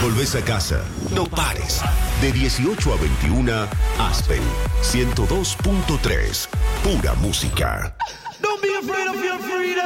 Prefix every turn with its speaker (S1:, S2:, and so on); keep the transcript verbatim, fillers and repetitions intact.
S1: Volvés a casa. No pares. De dieciocho a veintiuna, Aspen ciento dos punto tres. Pura música.
S2: Don't be afraid of your freedom.